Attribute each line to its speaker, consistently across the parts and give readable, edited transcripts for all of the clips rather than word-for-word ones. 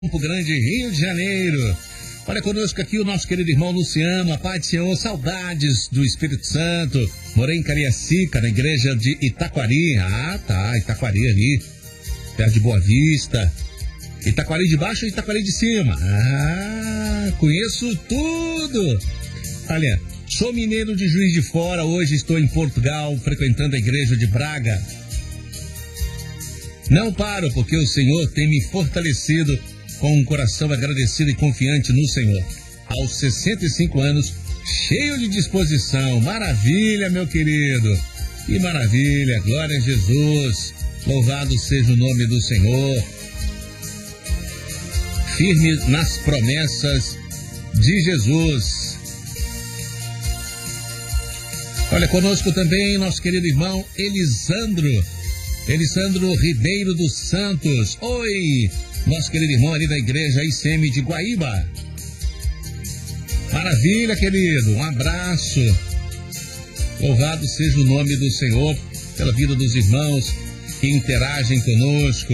Speaker 1: Campo Grande, Rio de Janeiro. Olha conosco aqui o nosso querido irmão Luciano, a paz do Senhor, saudades do Espírito Santo. Morei em Cariacica, na igreja de Itaquari. Ah, tá, Itaquari ali, perto de Boa Vista. Itaquari de baixo e Itaquari de cima. Ah, conheço tudo. Olha, sou mineiro de Juiz de Fora, hoje estou em Portugal, frequentando a igreja de Braga. Não paro, porque o Senhor tem me fortalecido com um coração agradecido e confiante no Senhor. Aos 65 anos, cheio de disposição. Maravilha, meu querido. Que maravilha, glória a Jesus. Louvado seja o nome do Senhor. Firme nas promessas de Jesus. Olha conosco também nosso querido irmão Elisandro Ribeiro dos Santos. Oi, nosso querido irmão ali da igreja ICM de Guaíba. Maravilha, querido, um abraço. Louvado seja o nome do Senhor pela vida dos irmãos que interagem conosco.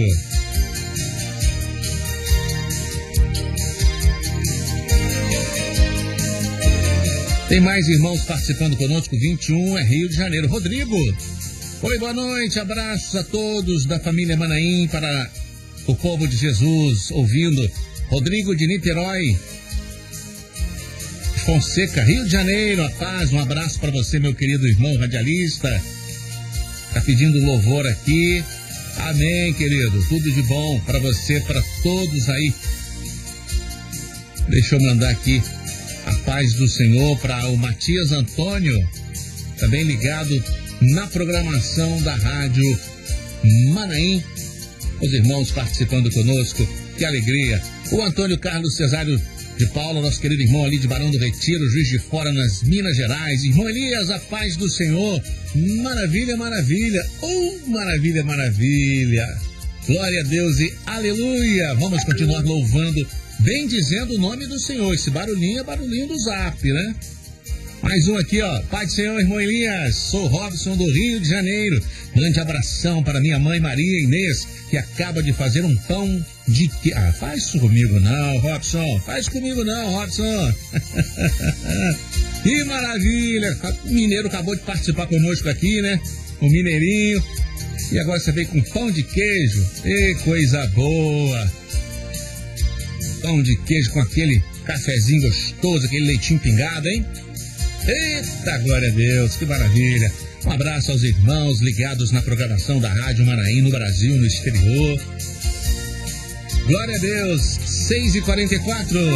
Speaker 1: Tem mais irmãos participando conosco, 21 é Rio de Janeiro. Rodrigo, oi, boa noite, abraços a todos da família Manaim para o povo de Jesus, ouvindo. Rodrigo de Niterói, Fonseca, Rio de Janeiro, a paz, um abraço para você, meu querido irmão radialista. Tá pedindo louvor aqui, amém, querido, tudo de bom para você, para todos aí. Deixa eu mandar aqui a paz do Senhor para o Matias Antônio, também ligado na programação da Rádio Manaim. Os irmãos participando conosco, que alegria. O Antônio Carlos Cesário de Paula, nosso querido irmão ali de Barão do Retiro, Juiz de Fora, nas Minas Gerais. Irmão Elias, a paz do Senhor. Maravilha, maravilha. Maravilha, maravilha. Glória a Deus e aleluia. Vamos continuar louvando, bendizendo o nome do Senhor. Esse barulhinho é barulhinho do Zap, né? Mais um aqui, ó. Pai do Senhor, irmão Elias. Sou Robson do Rio de Janeiro. Grande abração para minha mãe Maria Inês, que acaba de fazer um pão de queijo. Ah, faz isso comigo não, Robson. Faz comigo não, Robson. Que maravilha. O mineiro acabou de participar conosco aqui, né? O mineirinho. E agora você veio com pão de queijo. E coisa boa. Pão de queijo com aquele cafezinho gostoso, aquele leitinho pingado, hein? Eita, glória a Deus, que maravilha. Um abraço aos irmãos ligados na programação da Rádio Manaim no Brasil, no exterior. Glória a Deus, 6h44.